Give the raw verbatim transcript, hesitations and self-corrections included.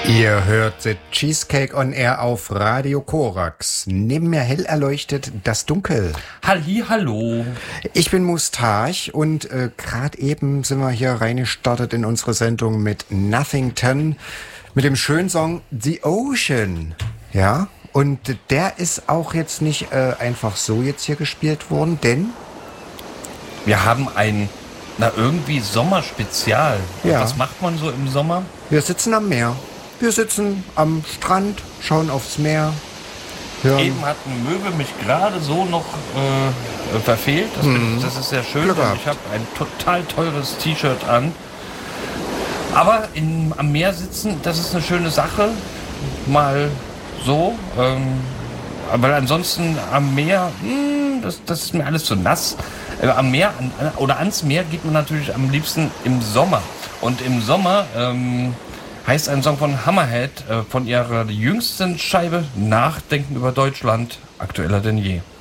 Ihr hört The Cheesecake on Air auf Radio Korax. Neben mir hell erleuchtet das Dunkel. Halli, hallo. Ich bin Moustache und äh, gerade eben sind wir hier reingestartet in unsere Sendung mit Nothington, mit dem schönen Song The Ocean. Ja, und der ist auch jetzt nicht äh, einfach so jetzt hier gespielt worden, denn wir haben ein, na irgendwie Sommerspezial. Ja. Was macht man so im Sommer? Wir sitzen am Meer. Wir sitzen am Strand, schauen aufs Meer. Hören. Eben hat ein Möwe mich gerade so noch äh, verfehlt. Das, hm. das ist sehr schön. Glück gehabt. Ich habe ein total teures T-Shirt an. Aber in, am Meer sitzen, das ist eine schöne Sache. Mal so. Ähm, weil ansonsten am Meer, mh, das, das ist mir alles zu nass. Äh, am Meer an, oder ans Meer geht man natürlich am liebsten im Sommer. Und im Sommer ähm, heißt ein Song von Hammerhead äh, von ihrer jüngsten Scheibe Nachdenken über Deutschland, aktueller denn je.